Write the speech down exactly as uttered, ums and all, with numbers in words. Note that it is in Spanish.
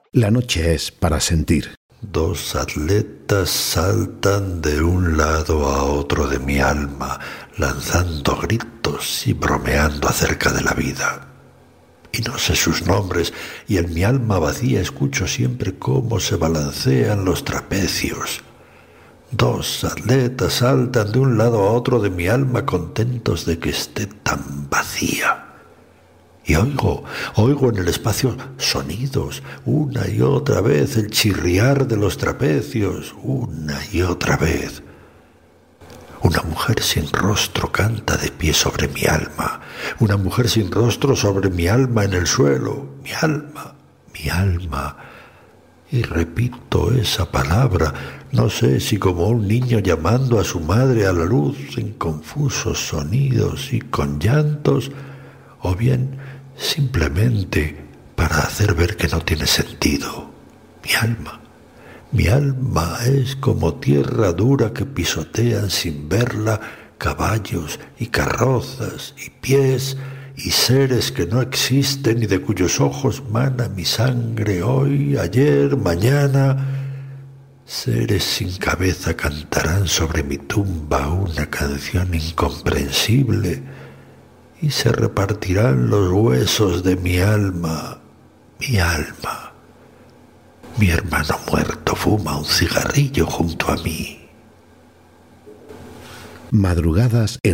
La noche es para sentir. Dos atletas saltan de un lado a otro de mi alma, lanzando gritos y bromeando acerca de la vida. Y no sé sus nombres, y en mi alma vacía escucho siempre cómo se balancean los trapecios. Dos atletas saltan de un lado a otro de mi alma contentos de que esté tan vacía. Y oigo, oigo en el espacio sonidos, una y otra vez el chirriar de los trapecios, una y otra vez. Una mujer sin rostro canta de pie sobre mi alma, una mujer sin rostro sobre mi alma en el suelo, mi alma, mi alma. Y repito esa palabra, no sé si como un niño llamando a su madre a la luz en confusos sonidos y con llantos, o bien simplemente para hacer ver que no tiene sentido. Mi alma, mi alma es como tierra dura que pisotean sin verla caballos y carrozas y pies y seres que no existen y de cuyos ojos mana mi sangre hoy, ayer, mañana. Seres sin cabeza cantarán sobre mi tumba una canción incomprensible y se repartirán los huesos de mi alma, mi alma. Mi hermano muerto fuma un cigarrillo junto a mí. Madrugadas en